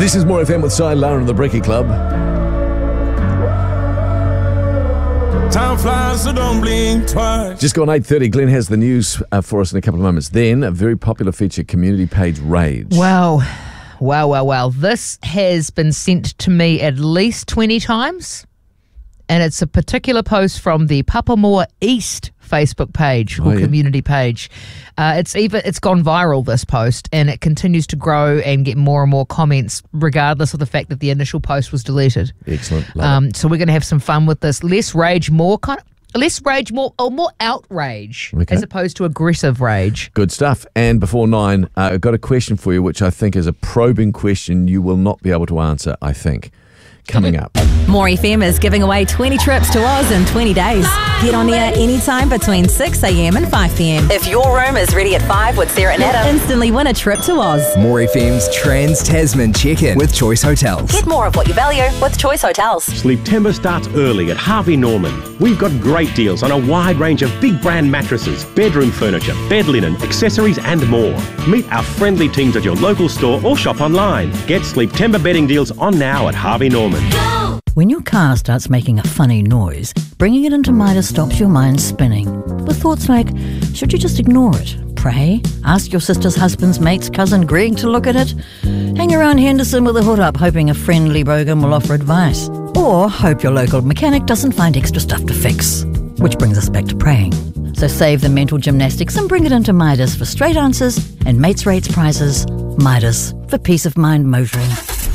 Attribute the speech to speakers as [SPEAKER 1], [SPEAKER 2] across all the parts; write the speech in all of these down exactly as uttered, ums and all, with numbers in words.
[SPEAKER 1] This is More F M with Si Lara and the Breaky Club.
[SPEAKER 2] Time flies, so don't blink twice.
[SPEAKER 1] Just gone eight thirty. Glenn has the news uh, for us in a couple of moments. Then, a very popular feature, community page Rage.
[SPEAKER 3] Wow. Wow, wow, wow. This has been sent to me at least twenty times. And it's a particular post from the Papamoa East Facebook page or
[SPEAKER 1] oh, yeah.
[SPEAKER 3] community page. Uh, it's even it's gone viral, this post, and it continues to grow and get more and more comments, regardless of the fact that the initial post was deleted.
[SPEAKER 1] Excellent. Love
[SPEAKER 3] Um,
[SPEAKER 1] it.
[SPEAKER 3] so we're going to have some fun with this. Less rage, more kind of, less rage, more or more outrage,
[SPEAKER 1] Okay.
[SPEAKER 3] as opposed to aggressive rage.
[SPEAKER 1] Good stuff. And before nine, uh, I've got a question for you, which I think is a probing question you will not be able to answer, I think. Coming up.
[SPEAKER 4] More F M is giving away twenty trips to Oz in twenty days. Get on the air anytime between six a.m. and five p.m. If your room is ready at five with Sarah and Adam, instantly win a trip to Oz.
[SPEAKER 5] More F M's Trans-Tasman check-in with Choice Hotels.
[SPEAKER 4] Get more of what you value with Choice Hotels.
[SPEAKER 6] Sleeptember starts early at Harvey Norman. We've got great deals on a wide range of big brand mattresses, bedroom furniture, bed linen, accessories and more. Meet our friendly teams at your local store or shop online. Get Sleeptember bedding deals on now at Harvey Norman.
[SPEAKER 7] When your car starts making a funny noise, bringing it into Midas stops your mind spinning. With thoughts like, should you just ignore it? Pray? Ask your sister's husband's mate's cousin Greg to look at it? Hang around Henderson with a hood up hoping a friendly bogan will offer advice? Or hope your local mechanic doesn't find extra stuff to fix? Which brings us back to praying. So save the mental gymnastics and bring it into Midas for straight answers and mates rates prizes. Midas, for peace of mind motoring.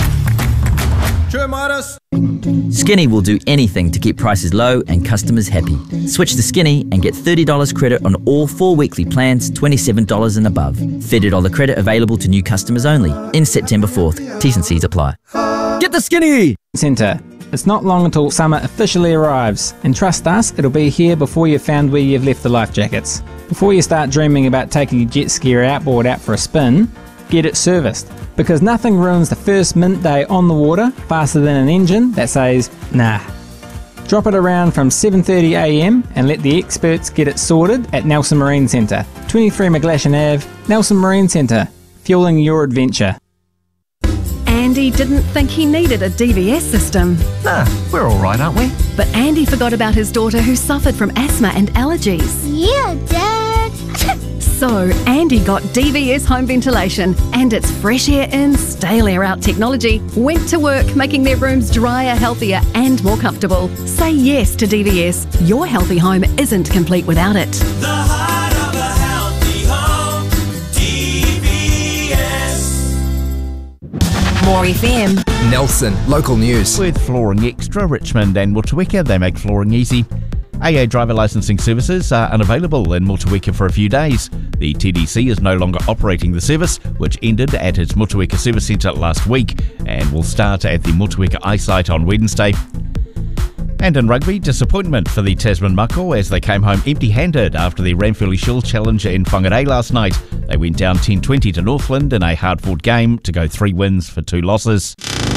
[SPEAKER 8] Skinny will do anything to keep prices low and customers happy. Switch to Skinny and get thirty dollars credit on all four weekly plans, twenty-seven dollars and above. thirty dollars credit available to new customers only. In September fourth. T's and C's apply.
[SPEAKER 9] Get the Skinny! Centre. It's not long until summer officially arrives, and trust us, it'll be here before you've found where you've left the life jackets. Before you start dreaming about taking your jet ski or outboard out for a spin, get it serviced. Because nothing ruins the first mint day on the water faster than an engine that says, nah. Drop it around from seven thirty a.m. and let the experts get it sorted at Nelson Marine Centre, twenty-three McGlashan Avenue, Nelson Marine Centre, fueling your adventure.
[SPEAKER 10] Andy didn't think he needed a D V S system.
[SPEAKER 11] Nah, we're all right, aren't we?
[SPEAKER 10] But Andy forgot about his daughter who suffered from asthma and allergies.
[SPEAKER 12] Yeah, Dad.
[SPEAKER 10] So Andy got D V S home ventilation, and its fresh air in, stale air out technology went to work making their rooms drier, healthier and more comfortable. Say yes to D V S. Your healthy home isn't complete without it.
[SPEAKER 2] The heart of a healthy home, D V S.
[SPEAKER 4] More F M.
[SPEAKER 5] Nelson, local news.
[SPEAKER 13] With Flooring Extra, Richmond and Motueka, they make flooring easy. A A driver licensing services are unavailable in Motueka for a few days. The T D C is no longer operating the service, which ended at its Motueka Service Centre last week and will start at the Motueka iSite on Wednesday. And in rugby, disappointment for the Tasman Mako as they came home empty-handed after the Ranfurly Shield Challenge in Whangarei last night. They went down ten twenty to Northland in a hard-fought game to go three wins for two losses.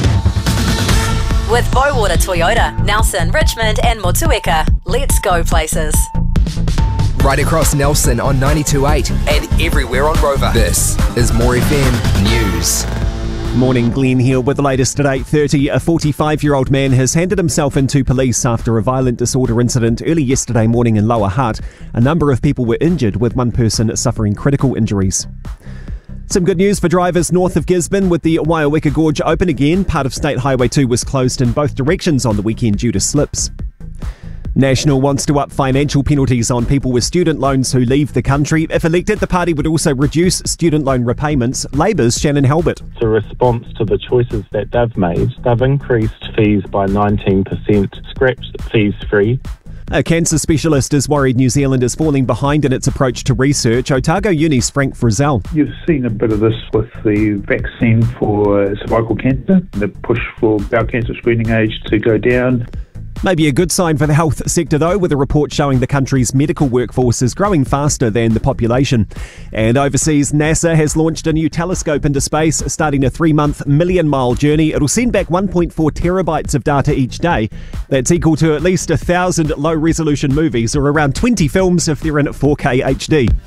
[SPEAKER 4] With Bowater Toyota, Nelson, Richmond and Motueka. Let's go places.
[SPEAKER 5] Right across Nelson on ninety-two point eight and everywhere on Rover. This is More F M News.
[SPEAKER 14] Morning, Glenn here with the latest at eight thirty. A forty-five-year-old man has handed himself into police after a violent disorder incident early yesterday morning in Lower Hutt. A number of people were injured, with one person suffering critical injuries. Some good news for drivers north of Gisborne with the Waiaweka Gorge open again. Part of State Highway two was closed in both directions on the weekend due to slips. National wants to up financial penalties on people with student loans who leave the country. If elected, the party would also reduce student loan repayments. Labour's Shannon Halbert.
[SPEAKER 15] It's a response to the choices that they've made. They've increased fees by nineteen percent, scrapped fees free.
[SPEAKER 14] A cancer specialist is worried New Zealand is falling behind in its approach to research. Otago Uni's Frank Frizzell.
[SPEAKER 16] You've seen a bit of this with the vaccine for cervical cancer, the push for bowel cancer screening age to go down.
[SPEAKER 14] Maybe a good sign for the health sector, though, with a report showing the country's medical workforce is growing faster than the population. And overseas, NASA has launched a new telescope into space, starting a three-month million-mile journey. It'll send back one point four terabytes of data each day. That's equal to at least a thousand low-resolution movies, or around twenty films if they're in four K H D.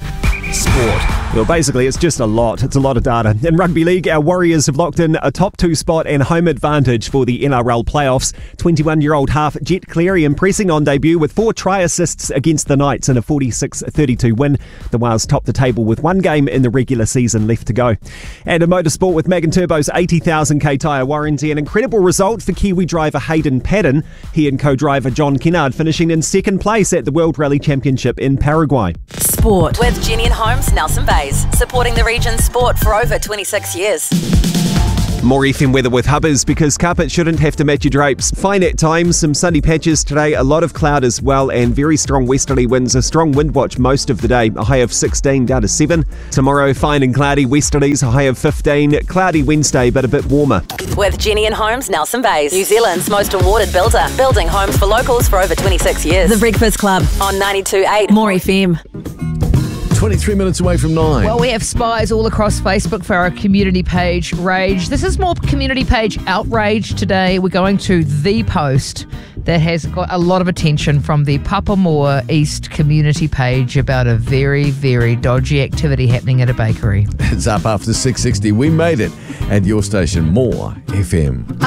[SPEAKER 5] Sport.
[SPEAKER 14] Well, basically, it's just a lot. It's a lot of data. In Rugby League, our Warriors have locked in a top two spot and home advantage for the N R L playoffs. twenty-one-year-old half Jet Cleary impressing on debut with four try assists against the Knights in a forty-six thirty-two win. The Wales top the table with one game in the regular season left to go. And in motorsport, with Magan Turbo's eighty thousand k tyre warranty, an incredible result for Kiwi driver Hayden Paddon. He and co-driver John Kennard finishing in second place at the World Rally Championship in Paraguay.
[SPEAKER 4] Sport with Jenny and Holmes, Nelson Bays, supporting the region's sport for over twenty-six years.
[SPEAKER 14] More F M weather with Hubbers, because carpet shouldn't have to match your drapes. Fine at times, some sunny patches today, a lot of cloud as well, and very strong westerly winds. A strong wind watch most of the day, a high of sixteen down to seven. Tomorrow, fine and cloudy westerlies, a high of fifteen. Cloudy Wednesday, but a bit warmer.
[SPEAKER 4] With Jenny and Holmes, Nelson Bays, New Zealand's most awarded builder, building homes for locals for over twenty-six years. The Breakfast Club on ninety-two point eight More F M.
[SPEAKER 1] twenty-three minutes away from nine.
[SPEAKER 3] Well, we have spies all across Facebook for our community page, Rage. This is more community page outrage today. We're going to the post that has got a lot of attention from the Papamoa East community page about a very, very dodgy activity happening at a bakery.
[SPEAKER 1] It's up after six sixty. We made it at your station, More F M.